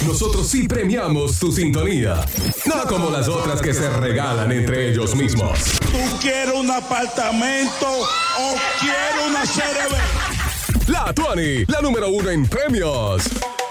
nosotros sí premiamos tu sintonía. No como las otras que se regalan entre ellos mismos. ¿Tú quieres un apartamento o quieres una CRB? La Tuani, la número 1 en premios.